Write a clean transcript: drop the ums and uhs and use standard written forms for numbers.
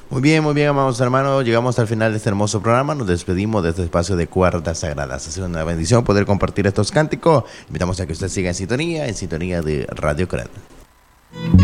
Muy bien, amados hermanos. Llegamos al final de este hermoso programa. Nos despedimos de este espacio de Cuerdas Sagradas. Ha sido una bendición poder compartir estos cánticos. Invitamos a que usted siga en sintonía de Radio Cred.